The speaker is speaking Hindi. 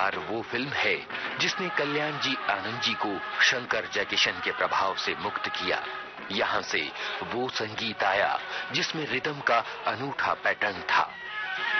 आखिरकार वो फिल्म है जिसने कल्याण जी आनंद जी को शंकर जयकिशन के प्रभाव से मुक्त किया। यहाँ से वो संगीत आया जिसमें रिदम का अनूठा पैटर्न था।